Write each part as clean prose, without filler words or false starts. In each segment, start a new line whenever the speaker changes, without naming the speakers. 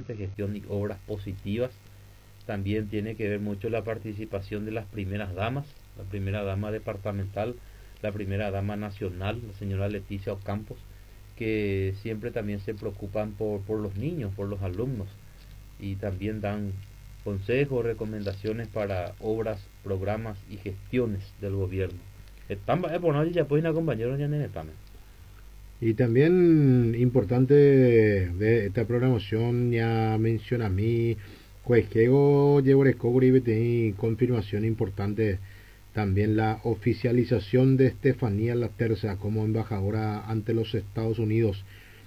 importante, gestión y obras positivas. También tiene que ver mucho la participación de las primeras damas, la primera dama departamental, la primera dama nacional, la señora Leticia Ocampos, que siempre también se preocupan por los niños, por los alumnos, y también dan consejos, recomendaciones para obras, programas y gestiones del gobierno. Ya pueden compañeros ya en el examen.
Y también importante de esta programación, ya menciona a mí, Cuesquego Yeguareco Uribe tiene confirmación importante también la oficialización de Estefanía Laterza como embajadora ante los Estados Unidos.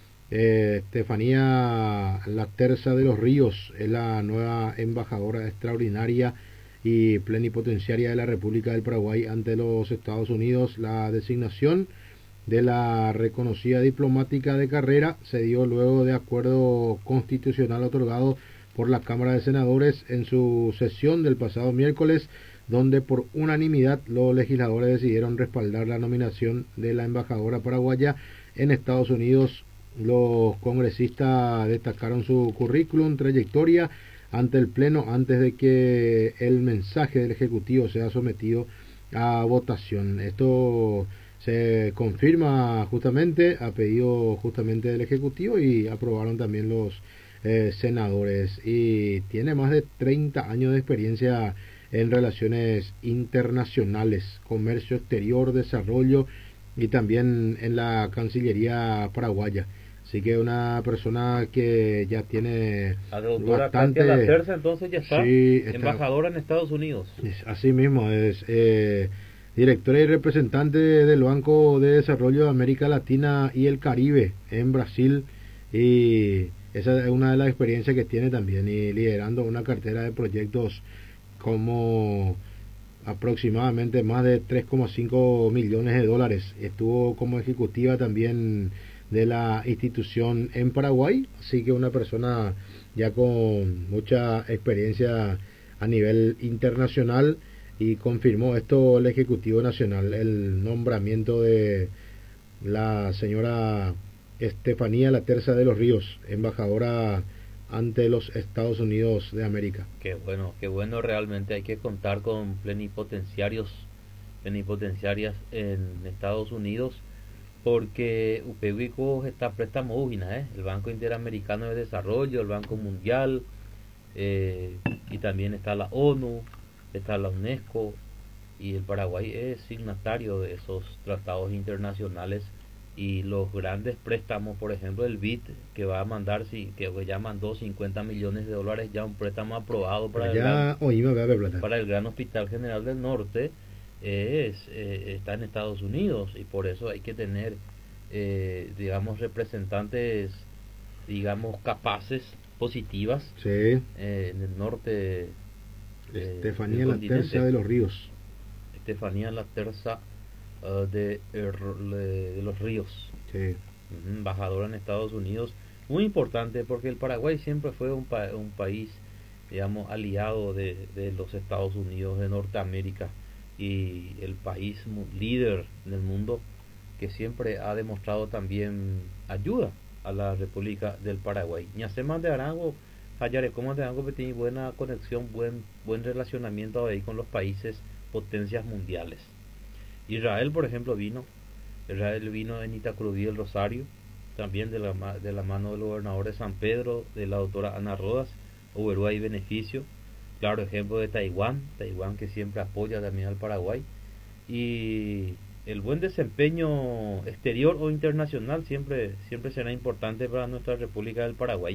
Estefanía Laterza de los Ríos es la nueva embajadora extraordinaria y plenipotenciaria de la República del Paraguay ante los Estados Unidos. La designación de la reconocida diplomática de carrera se dio luego de acuerdo constitucional otorgado por la Cámara de Senadores en su sesión del pasado miércoles, donde por unanimidad los legisladores decidieron respaldar la nominación de la embajadora paraguaya en Estados Unidos. Los congresistas destacaron su currículum, trayectoria ante el Pleno antes de que el mensaje del Ejecutivo sea sometido a votación. Esto se confirma justamente a pedido justamente del Ejecutivo y aprobaron también los senadores, y tiene más de 30 años de experiencia en relaciones internacionales, comercio exterior, desarrollo y también en la Cancillería paraguaya. Así que una persona que ya tiene
la doctora
bastante...
Katia Laterza entonces ya está,
sí,
embajadora en Estados Unidos.
Así mismo, es directora y representante del Banco de Desarrollo de América Latina y el Caribe en Brasil, y esa es una de las experiencias que tiene también, y liderando una cartera de proyectos como aproximadamente más de 3,5 millones de dólares. Estuvo como ejecutiva también de la institución en Paraguay, así que una persona ya con mucha experiencia a nivel internacional, y confirmó esto el Ejecutivo Nacional, el nombramiento de la señora Estefanía Laterza de los Ríos, embajadora ante los Estados Unidos de América.
Qué bueno, realmente hay que contar con plenipotenciarias en Estados Unidos, porque UPEWICO está préstamo el Banco Interamericano de Desarrollo, el Banco Mundial, y también está la ONU, está la UNESCO, y el Paraguay es signatario de esos tratados internacionales, y los grandes préstamos, por ejemplo el BID, que va a mandar, que ya mandó 50 millones de dólares, ya un préstamo aprobado para el Gran Hospital General del Norte, está en Estados Unidos, y por eso hay que tener digamos representantes, digamos capaces, positivas, en el norte.
Estefanía Laterza de los Ríos.
Estefanía Laterza de los Ríos,
sí.
Embajadora en Estados Unidos, muy importante, porque el Paraguay siempre fue un país, digamos, aliado de los Estados Unidos de Norteamérica, y el país líder en el mundo, que siempre ha demostrado también ayuda a la República del Paraguay. Ñaceman de Arango, Hayarecoma de Arango, que tiene buena conexión, buen relacionamiento ahí con los países potencias mundiales. Israel, por ejemplo, vino en Itacurubí del Rosario, también de la mano del gobernador de San Pedro, de la doctora Ana Rodas. Hubo ahí beneficio. Claro, ejemplo de Taiwán que siempre apoya también al Paraguay, y el buen desempeño exterior o internacional siempre será importante para nuestra República del Paraguay.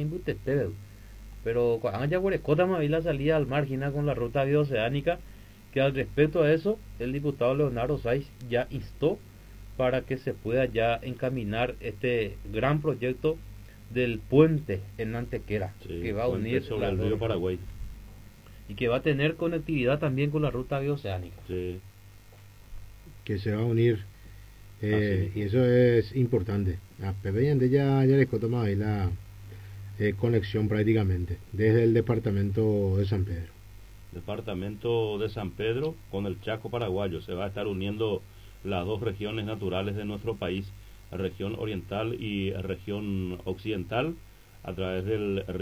Pero cuando ya la salida al margen con la ruta bioceánica, que al respecto a eso el diputado Leonardo Sáiz ya instó para que se pueda ya encaminar este gran proyecto del puente en Antequera, que va a unir
sobre el río Paraguay,
y que va a tener conectividad también con la ruta bioceánica,
que se va a unir, y eso es importante. A Pepe ya les contamos ahí la conexión prácticamente desde el departamento de San Pedro.
Departamento de San Pedro con el Chaco paraguayo, se va a estar uniendo las dos regiones naturales de nuestro país, la región oriental y la región occidental, a través del